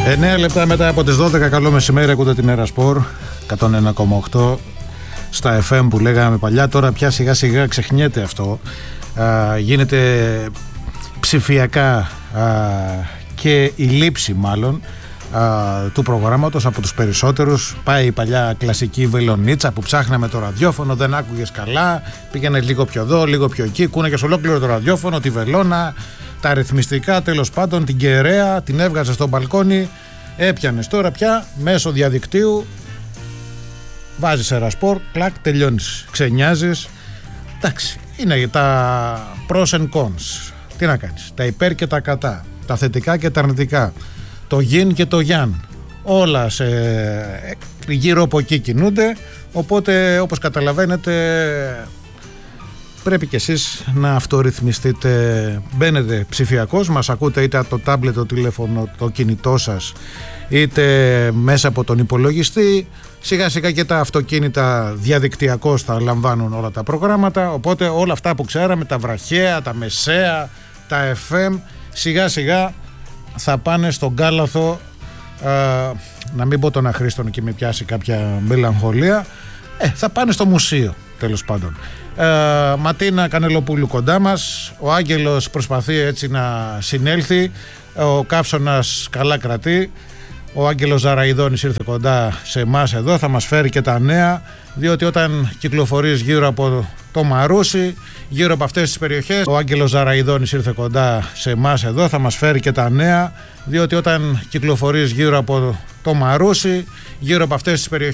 9 λεπτά μετά από τις 12, καλό μεσημέρι, ακούτε την Έρα Σπορ 101,8 στα FM που λέγαμε παλιά. Τώρα πια σιγά σιγά ξεχνιέται αυτό, γίνεται ψηφιακά και η λήψη μάλλον του προγράμματος από τους περισσότερους. Πάει η παλιά κλασική βελονίτσα που ψάχναμε το ραδιόφωνο, δεν άκουγες καλά, πήγαινε λίγο πιο εδώ, λίγο πιο εκεί, κούναγες ολόκληρο το ραδιόφωνο, τη βελόνα, τα αριθμιστικά, τέλος πάντων την κεραία, την έβγαζες στο μπαλκόνι, έπιανες. Τώρα πια μέσω διαδικτύου βάζεις Έρα Σπορ, κλακ, τελειώνεις, ξενιάζεις. Εντάξει, είναι τα pros and cons. Τι να κάνεις, τα υπέρ και τα κατά, τα θετικά και τα αρνητικά, το γιν και το γιάν, όλα γύρω από εκεί κινούνται. Οπότε, όπως καταλαβαίνετε, πρέπει κι εσείς να αυτορυθμιστείτε. Μπαίνετε ψηφιακώς, μας ακούτε είτε από το τάμπλετ, το τηλέφωνο, το κινητό σας, είτε μέσα από τον υπολογιστή. Σιγά σιγά και τα αυτοκίνητα διαδικτυακώς θα λαμβάνουν όλα τα προγράμματα. Οπότε όλα αυτά που ξέραμε, τα βραχαία, τα μεσαία, τα FM, σιγά σιγά θα πάνε στον κάλαθο, να μην πω τον αχρήστον και με πιάσει κάποια μελαγχολία, θα πάνε στο μουσείο, τέλος πάντων. Ματίνα Κανελοπούλου κοντά μας, ο Άγγελος προσπαθεί έτσι να συνέλθει, ο Καύσωνας καλά κρατεί, ο Άγγελος Ζαραϊδόνης ήρθε κοντά σε εμάς εδώ, θα μας φέρει και τα νέα, διότι όταν κυκλοφορείς γύρω από το Μαρούσι, γύρω από αυτές τις περιοχές, ο Άγγελος Ζαραϊδόνης ήρθε κοντά σε εμάς εδώ, θα μας φέρει και τα νέα, διότι όταν κυκλοφορείς γύρω από το Μαρούσι, γύρω από αυτές τις περιοχές,